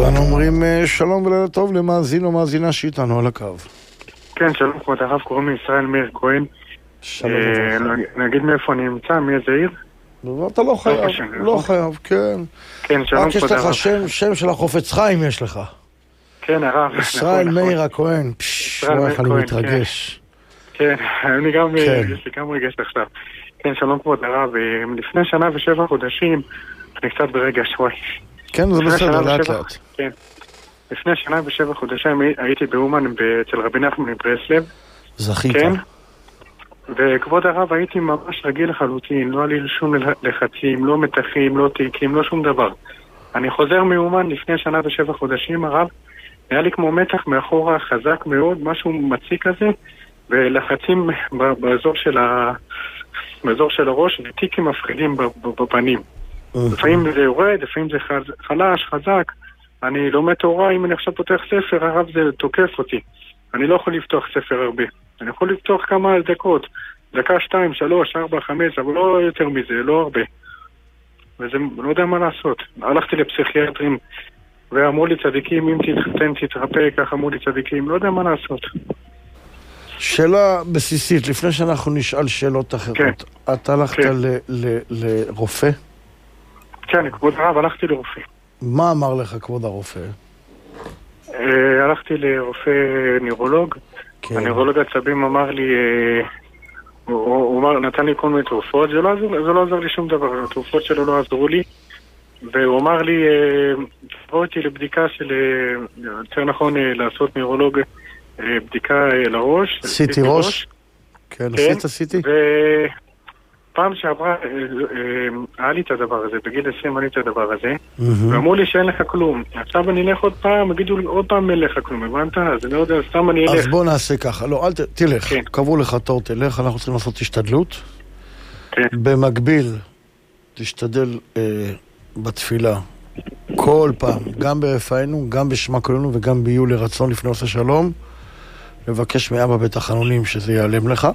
ואנו אומרים שלום ולילה טוב למאזין או מאזינה שאיתנו על הקו. כן, שלום כבוד הרב, קוראים לי ישראל מאיר כהן. שלום וברכה. נגיד מאיפה אני נמצא, מאיזה עיר? אתה לא חייב, לא חייב, כן. כן, שלום רק יש כבוד הרב. לך שם של החופץ חיים יש לך. כן, הרב. ישראל מאיר הכהן, איך אני מתרגש. כן, אני גם, יש לי גם רגש עכשיו. כן, שלום כבוד הרב, לפני שנה ו7 חודשים, אני קצת ברגע שוואי. כן, זה בסדר, לאט לאט. כן. לפני שנה ו7 חודשים הייתי באומן אצל רבי נחמן מברסלב. זכית. כן. וכבוד הרב הייתי ממש רגיל לחלוטין, לא היה לי שום לחצים, לא מתחים, לא תיקים, לא שום דבר. אני חוזר מאומן לפני שנה ו7 חודשים, הרב, היה לי כמו מתח מאחורה חזק מאוד, משהו מציק כזה, ולחצים באזור של הראש, וטיקים מפחידים בפנים. לפעמים זה יורד, לפעמים זה חלש, חזק. אני לומד תורה, אם אני עכשיו פותח ספר, הרב זה תוקף אותי. אני לא יכול לפתוח ספר הרבה. אני יכול לפתוח כמה דקות. דקה 2, 3, 4, 5, אבל לא יותר מזה, לא הרבה. וזה, לא יודע מה לעשות. הלכתי לפסיכיאטרים, ואמרו לי צדיקים, אם תתחתן, תתרפא, כך אמרו לי צדיקים, לא יודע מה לעשות. שאלה בסיסית, לפני שאנחנו נשאל שאלות אחרות. כן. אתה הלכת כן. לרופא? כן, כבוד הרב, הלכתי לרופא. מה אמר לך כבוד הרופא? הלכתי לרופא נירולוג. כן. הנירולוג עצבים אמר לי, הוא נתן לי כל מיני תרופות, זה לא עזר לי שום דבר, התרופות שלו לא עזרו לי, והוא אמר לי, תבוא אותי לבדיקה של, יותר נכון לעשות נירולוג, בדיקה לראש. עשיתי ראש? כן, עשית עשיתי? פעם שעברה, היה לי את הדבר הזה, בגיל 20 היה לי את הדבר הזה, ואמרו לי שאין לך כלום. עכשיו אני אלך עוד פעם, יגידו לי עוד פעם אין לך כלום, הבנת? אז אני לא יודע, סתם אני אלך. אז בוא נעשה ככה, לא, תלך, קבעו לך תור, תלך, אנחנו צריכים לעשות השתדלות. במקביל, תשתדל בתפילה, כל פעם, גם ברפאנו, גם בשמה כולנו וגם ביהיו לרצון לפני עושה שלום, לבקש מאבא בתחנונים שזה ייעלם לך.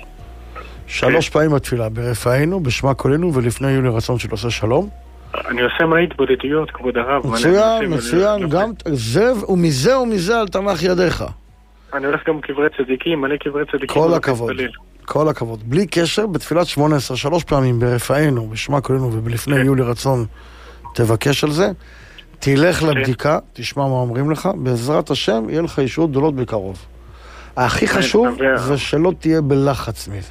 3 פעמים בתפילה, ברפאנו, בשמה כולנו ולפני יהיו לרצון של עושה שלום. אני עושה מה התבודדויות, כבוד הרב. מצוין, גם זה ומזה אל תנח ידיך. אני הולך גם קברי צדיקים, מלא קברי צדיקים. כל הכבוד, כל הכבוד. בלי קשר, בתפילת 18, 3 פעמים ברפאנו, בשמה כולנו ולפני יהיו לרצון, תבקש על זה. תלך לבדיקה, תשמע מה אומרים לך, בעזרת השם יהיה לך ישועות גדולות בקרוב. הכי חשוב זה שלא תהיה בלחץ מזה.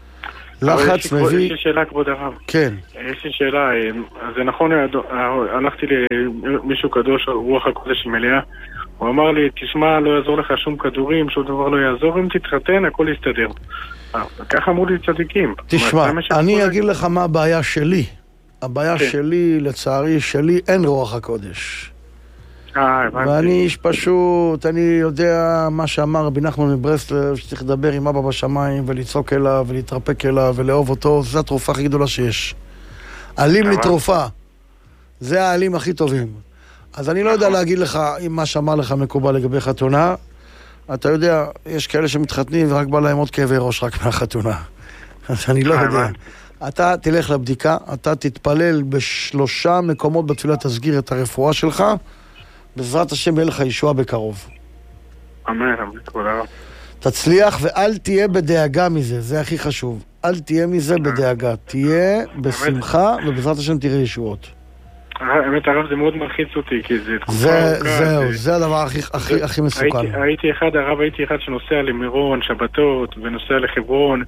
לחץ מביא... יש לי שאלה, כבוד הרב. כן. יש לי שאלה, זה נכון, הלכתי למישהו קדוש, רוח הקודש מלאה, הוא אמר לי, תשמע, לא יעזור לך שום כדורים, שום דבר לא יעזור, אם תתחתן, הכל יסתדר. ככה אמרו לי צדיקים. תשמע, אני אגיד לך מה הבעיה שלי. הבעיה שלי, לצערי, שלי אין רוח הקודש. ואני איש פשוט, אני יודע מה שאמר רבי נחמן מברסלב, שצריך לדבר עם אבא בשמיים ולצעוק אליו ולהתרפק אליו ולאהוב אותו, זו התרופה הכי גדולה שיש. עלים לתרופה, זה העלים הכי טובים. אז אני לא יודע להגיד לך אם מה שאמר לך מקובל לגבי חתונה, אתה יודע, יש כאלה שמתחתנים ורק בא להם עוד כאבי ראש רק מהחתונה. אז אני לא יודע. אתה תלך לבדיקה, אתה תתפלל ב3 מקומות בתפילה, תסגיר את הרפואה שלך, בעזרת השם יהיה לך ישועה בקרוב. אמן, כבוד הרב. תצליח ואל תהיה בדאגה מזה, זה הכי חשוב. אל תהיה מזה בדאגה, תהיה בשמחה ובעזרת השם תראה ישועות. האמת הרב זה מאוד מלחיץ אותי, כי זה תקופה זהו, זה הדבר הכי מסוכן. הייתי אחד שנוסע למירון, שבתות, ונוסע לחברון,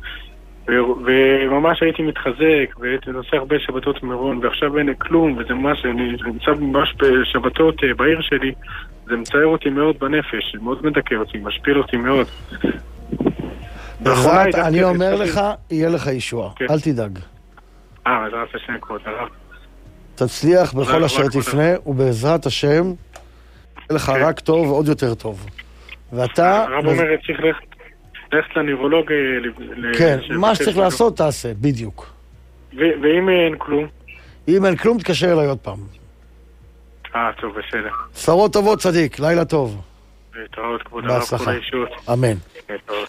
וממש הייתי מתחזק, והייתי נוסע הרבה שבתות מירון, ועכשיו אין כלום, וזה ממש, אני נמצא ממש בשבתות בעיר שלי, זה מצער אותי מאוד בנפש, מאוד מדכא אותי, משפיל אותי מאוד. בעזרת, אני אומר לך, יהיה לך ישועה, אל תדאג. בעזרת השם, כבוד הרב. תצליח בכל אשר תפנה, ובעזרת השם, יהיה לך רק טוב ועוד יותר טוב. ואתה... הרב אומר, צריך ללכת לנירולוג... כן, מה שצריך לעשות תעשה, בדיוק. ואם אין כלום? אם אין כלום, תקשר אליי עוד פעם. טוב, בסדר. שרות טובות, צדיק, לילה טוב. להתראות, כבוד הרב, כל הישועות. אמן. להתראות.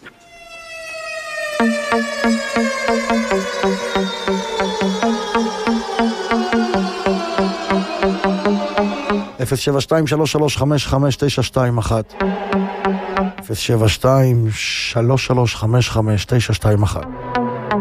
072-335-5921. 072-335-5921.